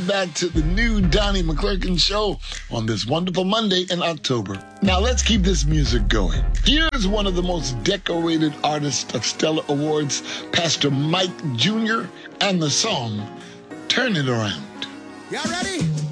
back to the new Donnie McClurkin Show on this wonderful Monday in October. Now let's keep this music going. Here's one of the most decorated artists of Stellar Awards, Pastor Mike Jr., and the song, Turn It Around. Y'all ready?